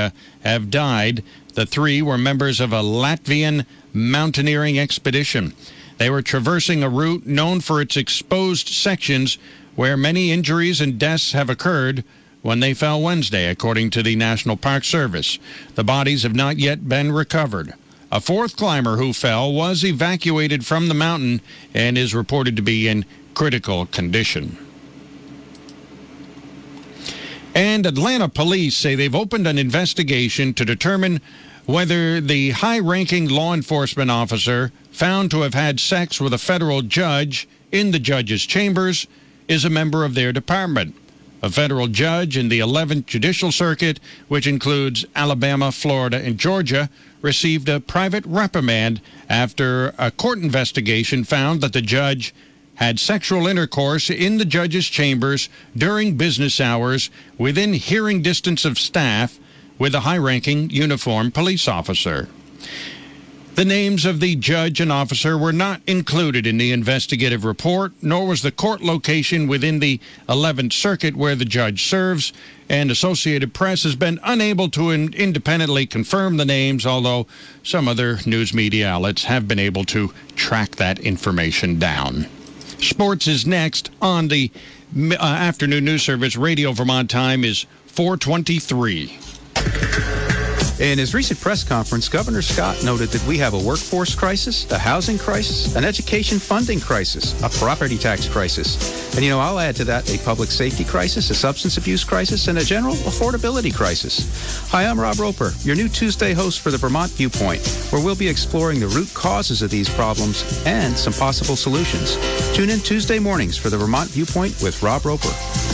area have died. The 3 were members of a Latvian mountaineering expedition. They were traversing a route known for its exposed sections where many injuries and deaths have occurred when they fell Wednesday, according to the National Park Service. The bodies have not yet been recovered. A 4th climber who fell was evacuated from the mountain and is reported to be in critical condition. And Atlanta police say they've opened an investigation to determine whether the high-ranking law enforcement officer found to have had sex with a federal judge in the judge's chambers is a member of their department. A federal judge in the 11th Judicial Circuit, which includes Alabama, Florida, and Georgia, received a private reprimand after a court investigation found that the judge had sexual intercourse in the judge's chambers during business hours within hearing distance of staff with a high-ranking uniformed police officer. The names of the judge and officer were not included in the investigative report, nor was the court location within the 11th Circuit where the judge serves, and Associated Press has been unable to independently confirm the names, although some other news media outlets have been able to track that information down. Sports is next on the afternoon news service. Radio Vermont time is 4:23. In his recent press conference, Governor Scott noted that we have a workforce crisis, a housing crisis, an education funding crisis, a property tax crisis. And, I'll add to that a public safety crisis, a substance abuse crisis, and a general affordability crisis. Hi, I'm Rob Roper, your new Tuesday host for the Vermont Viewpoint, where we'll be exploring the root causes of these problems and some possible solutions. Tune in Tuesday mornings for the Vermont Viewpoint with Rob Roper.